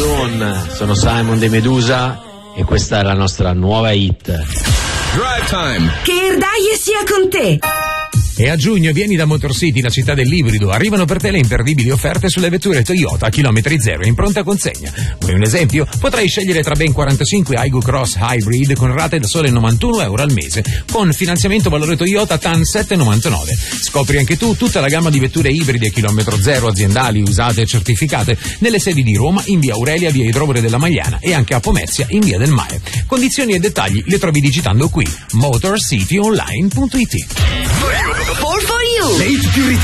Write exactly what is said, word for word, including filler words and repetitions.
Alone. Sono Simon De Medusa e questa è la nostra nuova hit. Drive Time. Che Erdaie sia con te. E a giugno vieni da Motor City, la città dell'ibrido. Arrivano per te le imperdibili offerte sulle vetture Toyota a chilometri zero in pronta consegna. Vuoi un esempio? Potrai scegliere tra ben quarantacinque Aygo Cross Hybrid con rate da sole novantuno euro al mese, con finanziamento valore Toyota T A N sette virgola novantanove. Scopri anche tu tutta la gamma di vetture ibride a chilometro zero, aziendali, usate e certificate, nelle sedi di Roma, in via Aurelia, via Idrovore della Magliana e anche a Pomezia, in via del Mare. Condizioni e dettagli li trovi digitando qui motor city online punto it. four for you. Le hit più